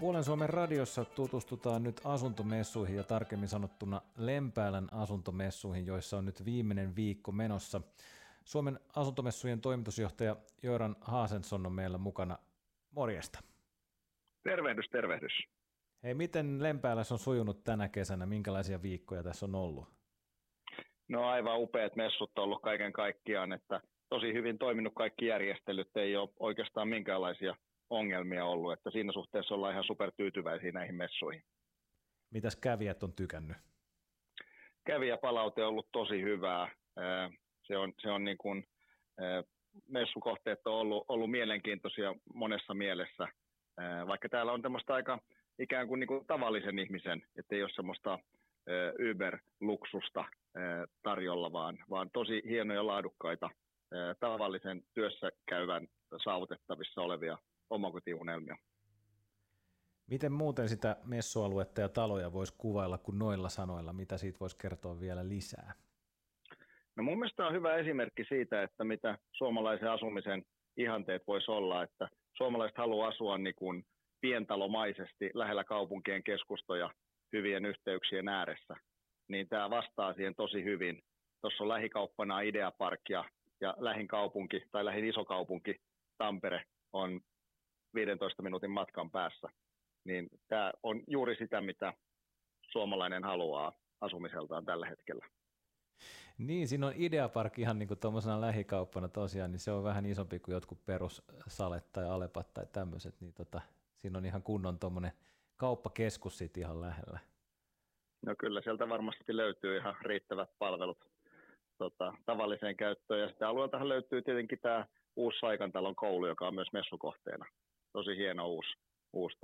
Puolen Suomen radiossa tutustutaan nyt asuntomessuihin ja tarkemmin sanottuna Lempäälän asuntomessuihin, joissa on nyt viimeinen viikko menossa. Suomen asuntomessujen toimitusjohtaja Göran Hansson on meillä mukana. Morjesta. Tervehdys, tervehdys. Hei, miten Lempäälässä on sujunut tänä kesänä? Minkälaisia viikkoja tässä on ollut? No aivan upeat messut on ollut kaiken kaikkiaan, että tosi hyvin toiminut kaikki järjestelyt, ei ole oikeastaan minkäänlaisia ongelmia ollut, että siinä suhteessa ollaan ihan supertyytyväisiä näihin messuihin. Mitäs kävijät on tykännyt? Kävijäpalaute on ollut tosi hyvää. Se on niin kuin, messukohteet on ollut mielenkiintoisia monessa mielessä, vaikka täällä on tämmöistä aika ikään kuin, tavallisen ihmisen, ettei ole semmoista Uber-luksusta tarjolla, vaan tosi hienoja laadukkaita tavallisen työssä käyvän saavutettavissa olevia omakotiunelmia. Miten muuten sitä messualuetta ja taloja voisi kuvailla kuin noilla sanoilla? Mitä siitä voisi kertoa vielä lisää? No mun mielestä on hyvä esimerkki siitä, että mitä suomalaisen asumisen ihanteet voisi olla, että suomalaiset haluaa asua niin kuin pientalomaisesti lähellä kaupunkien keskustoja hyvien yhteyksien ääressä, niin tämä vastaa siihen tosi hyvin. Tuossa on lähikauppana Idea Park ja lähin kaupunki tai lähin isokaupunki Tampere on 15 minuutin matkan päässä. Niin tämä on juuri sitä, mitä suomalainen haluaa asumiseltaan tällä hetkellä. Niin, siinä on Idea Park ihan niin kuin tuommoisena lähikauppana tosiaan, niin se on vähän isompi kuin jotkut perussalet tai alepat tai tämmöiset, niin siinä on ihan kunnon tuommoinen kauppakeskus siitä ihan lähellä. No kyllä, sieltä varmasti löytyy ihan riittävät palvelut tavalliseen käyttöön, ja sitä alueeltahan löytyy tietenkin tämä uusi Saikantalon koulu, joka on myös messukohteena. Tosi hieno uusi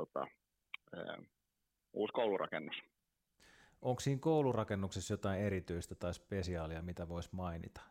koulurakennus. Onko siinä koulurakennuksessa jotain erityistä tai spesiaalia, mitä voisi mainita?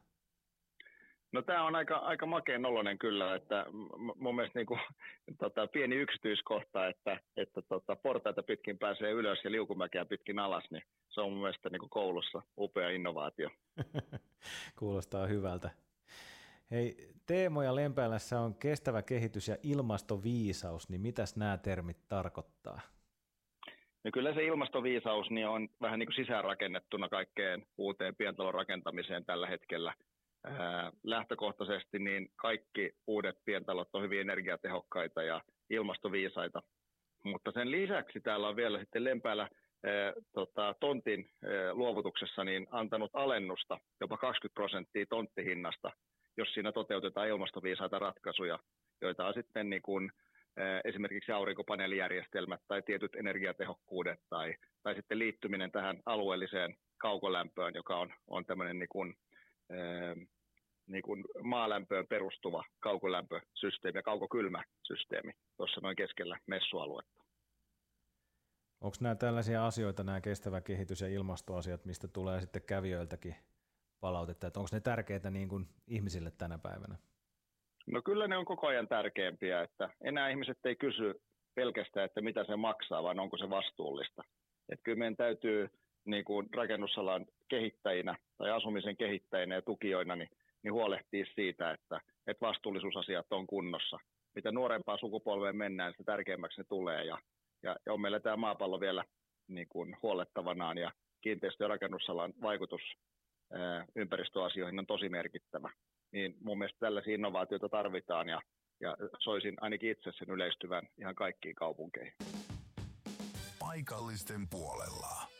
No tämä on aika makeen oloinen kyllä, että mun mielestä pieni yksityiskohta, että portaita pitkin pääsee ylös ja liukumäkeä pitkin alas, niin se on mun mielestä koulussa upea innovaatio. Kuulostaa hyvältä. Hei, teemoja Lempäälässä on kestävä kehitys ja ilmastoviisaus, niin mitäs nämä termit tarkoittaa? No kyllä se ilmastoviisaus niin on vähän niin kuin sisäänrakennettuna kaikkeen uuteen pientalon rakentamiseen tällä hetkellä. Lähtökohtaisesti niin kaikki uudet pientalot on hyvin energiatehokkaita ja ilmastoviisaita, mutta sen lisäksi täällä on vielä sitten Lempäälä tontin luovutuksessa niin antanut alennusta jopa 20% tonttihinnasta, jos siinä toteutetaan ilmastoviisaita ratkaisuja, joita on sitten niin kuin esimerkiksi aurinkopaneelijärjestelmät tai tietyt energiatehokkuudet tai sitten liittyminen tähän alueelliseen kaukolämpöön, joka on tämmöinen niin kuin maalämpöön perustuva kaukolämpösysteemi ja kaukokylmäsysteemi tuossa noin keskellä messualuetta. Onko nämä tällaisia asioita, nämä kestävä kehitys ja ilmastoasiat, mistä tulee sitten kävijöiltäkin palautetta, että onko ne tärkeitä niin kuin ihmisille tänä päivänä? No kyllä ne on koko ajan tärkeämpiä, että enää ihmiset ei kysy pelkästään, että mitä se maksaa, vaan onko se vastuullista. Että kyllä meidän täytyy niin kuin rakennusalan kehittäjinä tai asumisen kehittäjinä ja tukijoina niin huolehtia siitä, että vastuullisuusasiat on kunnossa. Mitä nuorempaan sukupolveen mennään, sitä tärkeämmäksi ne tulee ja on meillä tämä maapallo vielä niin kuin huolettavanaan ja kiinteistö- ja rakennusalan vaikutus ympäristöasioihin on tosi merkittävä. Niin mun mielestä tällaisia innovaatioita tarvitaan ja soisin ainakin itse sen yleistyvän ihan kaikkiin kaupunkeihin. Paikallisten puolella.